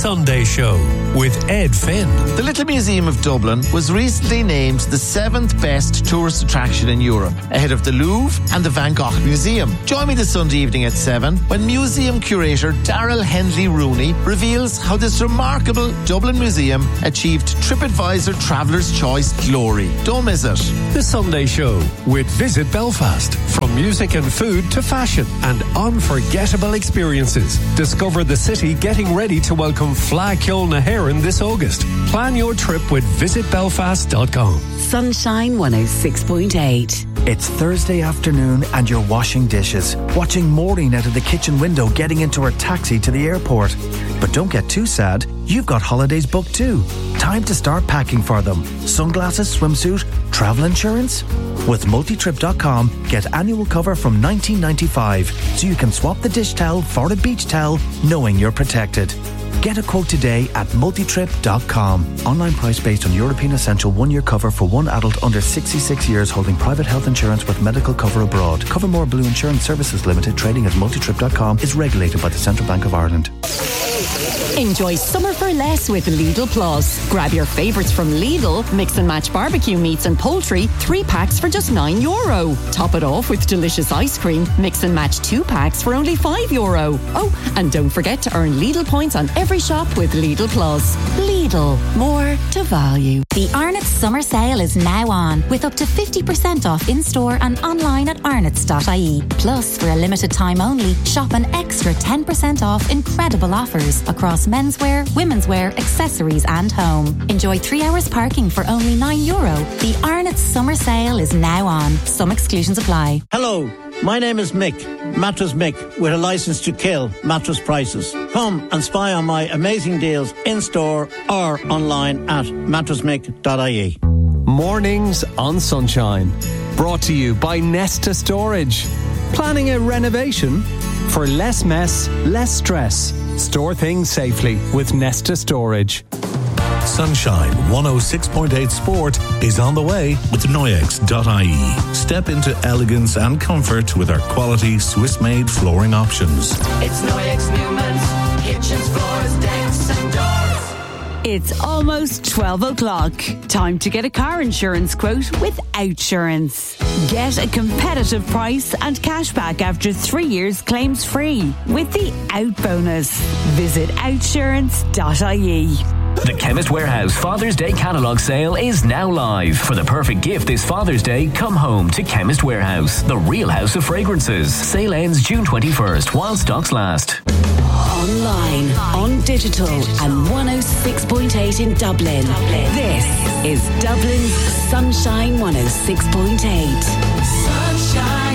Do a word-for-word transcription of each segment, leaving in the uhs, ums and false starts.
Sunday Show with Ed Finn. The Little Museum of Dublin was recently named the seventh best tourist attraction in Europe, ahead of the Louvre and the Van Gogh Museum. Join me this Sunday evening at seven when museum curator Daryl Hendley Rooney reveals how this remarkable Dublin museum achieved TripAdvisor Traveller's Choice glory. Don't miss it. The Sunday Show with Visit Belfast. From music and food to fashion and unforgettable experiences. Discover the city getting ready to welcome Fleadh Cheoil na hÉireann this August. Plan your trip with visit belfast dot com. Sunshine one oh six point eight. It's Thursday afternoon and you're washing dishes, watching Maureen out of the kitchen window getting into her taxi to the airport. But don't get too sad, you've got holidays booked too. Time to start packing for them. Sunglasses, swimsuit, travel insurance? With multitrip dot com, get annual cover from nineteen ninety-five, so you can swap the dish towel for a beach towel knowing you're protected. Get a quote today at multitrip dot com. Online price based on European Essential one-year cover for one adult under sixty-six years holding private health insurance with medical cover abroad. Covermore Blue Insurance Services Limited, trading as multitrip dot com, is regulated by the Central Bank of Ireland. Enjoy summer for less with Lidl Plus. Grab your favourites from Lidl, mix and match barbecue meats and poultry, three packs for just nine euro. Top it off with delicious ice cream, mix and match two packs for only five euro. Oh, and don't forget to earn Lidl points on every shop with Lidl Plus. Lidl, more to value. The Arnott's summer sale is now on, with up to fifty percent off in-store and online at arnott's dot I E. Plus, for a limited time only, shop an extra ten percent off incredible offers across menswear, womenswear, accessories and home. Enjoy three hours parking for only nine euro. The Arnott's summer sale is now on. Some exclusions apply. Hello, my name is Mick, Mattress Mick, with a license to kill mattress prices. Come and spy on my amazing deals in-store or online at mattress mick dot I E. Mornings on Sunshine. Brought to you by Nesta Storage. Planning a renovation? For less mess, less stress. Store things safely with Nesta Storage. Sunshine one oh six point eight Sport is on the way with Noyex dot I E. Step into elegance and comfort with our quality Swiss-made flooring options. It's Noyex Newman's, kitchens, floors, decks and doors. It's almost twelve o'clock. Time to get a car insurance quote with Outsurance. Get a competitive price and cashback after three years claims free with the Out bonus. Visit outsurance dot I E. The Chemist Warehouse Father's Day catalogue sale is now live. For the perfect gift this Father's Day, come home to Chemist Warehouse, the real house of fragrances. Sale ends June twenty-first while stocks last. Online, on digital, and one oh six point eight in Dublin. Dublin. This is Dublin's Sunshine one oh six point eight. Sunshine,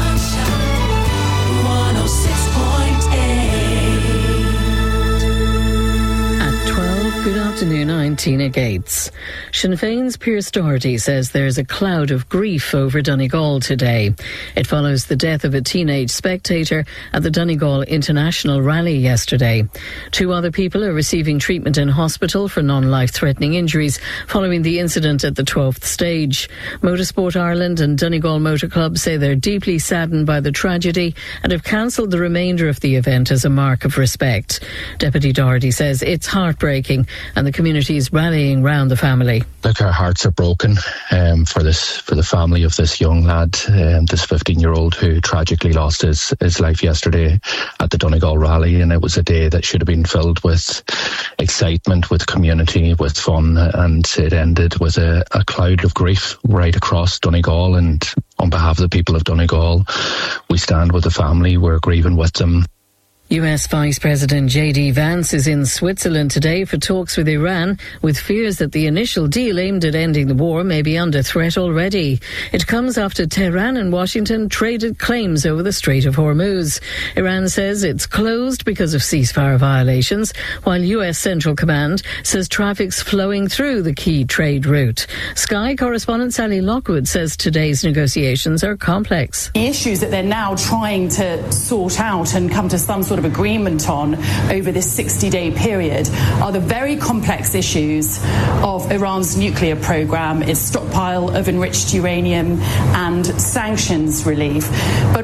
sunshine, one oh six point eight. At twelve, good afternoon, I'm Tina Gates. Sinn Féin's Pearse Doherty says there's a cloud of grief over Donegal today. It follows the death of a teenage spectator at the Donegal International Rally yesterday. Two other people are receiving treatment in hospital for non-life-threatening injuries following the incident at the twelfth stage. Motorsport Ireland and Donegal Motor Club say they're deeply saddened by the tragedy and have cancelled the remainder of the event as a mark of respect. Deputy Doherty says it's heartbreaking and the community is rallying round the family. Look, our hearts are broken um, for this, for the family of this young lad, um, this fifteen-year-old who tragically lost his, his life yesterday at the Donegal Rally, and it was a day that should have been filled with excitement, with community, with fun, and it ended with a, a cloud of grief right across Donegal. And on behalf of the people of Donegal, we stand with the family, we're grieving with them. U S Vice President J D Vance is in Switzerland today for talks with Iran, with fears that the initial deal aimed at ending the war may be under threat already. It comes after Tehran and Washington traded claims over the Strait of Hormuz. Iran says it's closed because of ceasefire violations, while U S Central Command says traffic's flowing through the key trade route. Sky correspondent Sally Lockwood says today's negotiations are complex. The issues that they're now trying to sort out and come to some sort of agreement on over this sixty-day period are the very complex issues of Iran's nuclear program, its stockpile of enriched uranium and sanctions relief. But all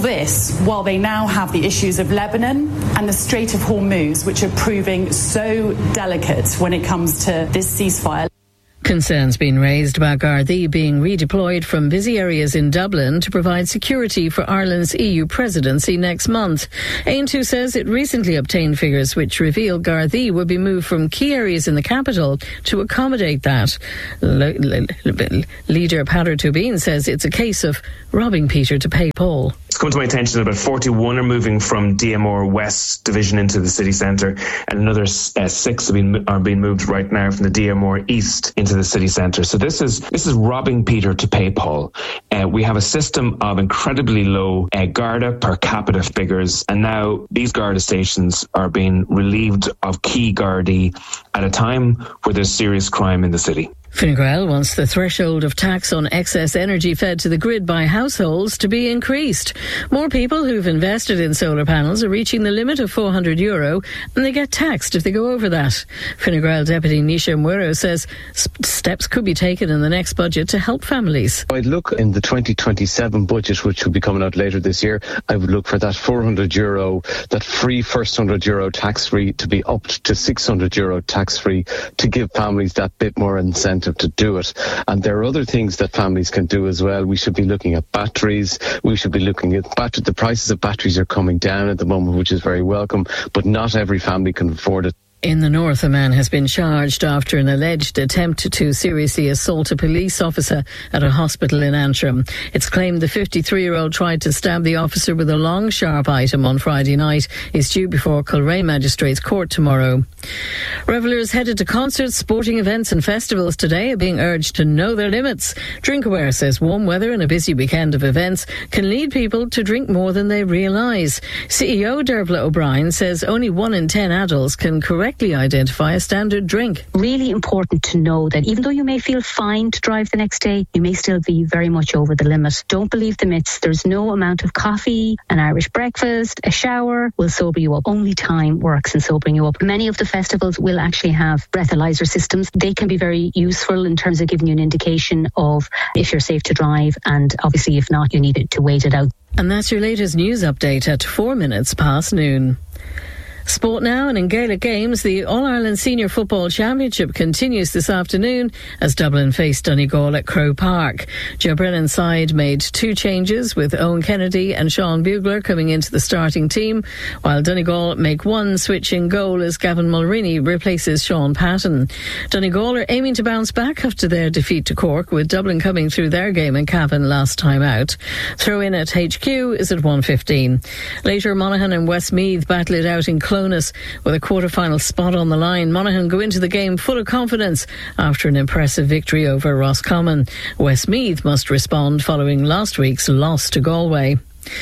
this while they now have the issues of Lebanon and the Strait of Hormuz, which are proving so delicate when it comes to this ceasefire. Concerns being raised about Gardaí being redeployed from busy areas in Dublin to provide security for Ireland's E U presidency next month. A N two says it recently obtained figures which reveal Gardaí will be moved from key areas in the capital to accommodate that. Le- le- le- Leader Peadar Tóibín says it's a case of robbing Peter to pay Paul. It's come to my attention that about forty-one are moving from D M R West division into the city centre, and another uh, six are being, are being moved right now from the D M R East into the city centre. So this is this is robbing Peter to pay Paul. Uh, we have a system of incredibly low uh, Garda per capita figures, and now these Garda stations are being relieved of key Gardaí at a time where there's serious crime in the city. Fine Gael wants the threshold of tax on excess energy fed to the grid by households to be increased. More people who've invested in solar panels are reaching the limit of four hundred euro and they get taxed if they go over that. Fine Gael Deputy Nisha Muero says steps could be taken in the next budget to help families. I'd look in the twenty twenty-seven budget, which will be coming out later this year. I would look for that four hundred euro, that free first one hundred euro tax-free to be upped to six hundred euro tax-free to give families that bit more incentive to do it. And there are other things that families can do as well. We should be looking at batteries. We should be looking at battery. The prices of batteries are coming down at the moment, which is very welcome, but not every family can afford it. In the north, a man has been charged after an alleged attempt to seriously assault a police officer at a hospital in Antrim. It's claimed the fifty-three-year-old tried to stab the officer with a long, sharp item on Friday night. He's due before Coleraine Magistrates Court tomorrow. Revellers headed to concerts, sporting events and festivals today are being urged to know their limits. Drinkaware says warm weather and a busy weekend of events can lead people to drink more than they realise. C E O Dervla O'Brien says only one in ten adults can correctly identify a standard drink. Really important to know that even though you may feel fine to drive the next day, you may still be very much over the limit. Don't believe the myths. There's no amount of coffee, an Irish breakfast, a shower will sober you up. Only time works in sobering you up. Many of the festivals will actually have breathalyzer systems. They can be very useful in terms of giving you an indication of if you're safe to drive, and obviously if not, you need to wait it out. And that's your latest news update at four minutes past noon. Sport now, and in Gaelic games, the All-Ireland Senior Football Championship continues this afternoon as Dublin face Donegal at Croke Park. Joe Brennan's side made two changes, with Owen Kennedy and Sean Bugler coming into the starting team, while Donegal make one switch in goal as Gavin Mulroney replaces Sean Patton. Donegal are aiming to bounce back after their defeat to Cork, with Dublin coming through their game in Cavan last time out. Throw-in at H Q is at one fifteen. Later, Monaghan and Westmeath battle it out in Clonus with a quarter-final spot on the line. Monaghan go into the game full of confidence after an impressive victory over Roscommon. Westmeath must respond following last week's loss to Galway.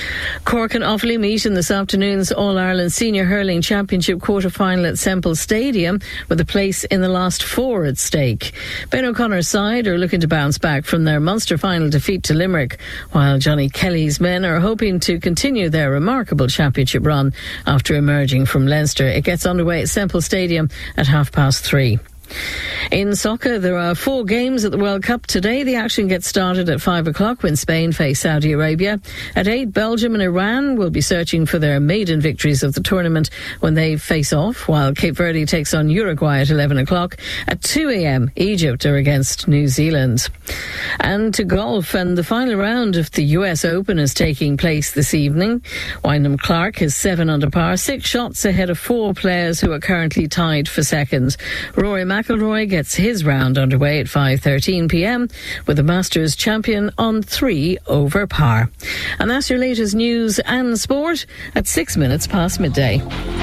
Cork and Offaly meet in this afternoon's All-Ireland Senior Hurling Championship quarter-final at Semple Stadium, with a place in the last four at stake. Ben O'Connor's side are looking to bounce back from their Munster final defeat to Limerick, while Johnny Kelly's men are hoping to continue their remarkable championship run after emerging from Leinster. It gets underway at Semple Stadium at half past three. In soccer, there are four games at the World Cup today. The action gets started at five o'clock when Spain face Saudi Arabia. At eight, Belgium and Iran will be searching for their maiden victories of the tournament when they face off, while Cape Verde takes on Uruguay at eleven o'clock. At two a.m, Egypt are against New Zealand. And to golf, and the final round of the U S Open is taking place this evening. Wyndham Clark is seven under par, six shots ahead of four players who are currently tied for second. Rory McIlroy gets his round underway at five thirteen p.m. with the Masters champion on three over par. And that's your latest news and sport at six minutes past midday.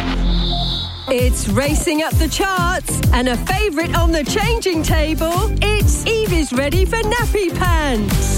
It's racing up the charts and a favourite on the changing table. It's Evie's ready for nappy pants.